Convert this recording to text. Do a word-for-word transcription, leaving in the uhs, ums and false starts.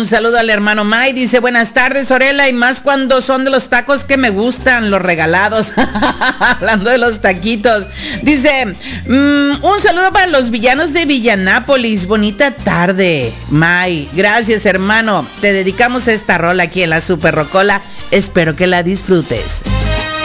un saludo al hermano May. Dice, buenas tardes, Orela, y más cuando son de los tacos que me gustan, los regalados. Hablando de los taquitos. Dice, mmm, un saludo para los villanos de Villanápolis. Bonita tarde, May. Gracias, hermano. Te dedicamos esta rola aquí en la Super Rocola. Espero que la disfrutes.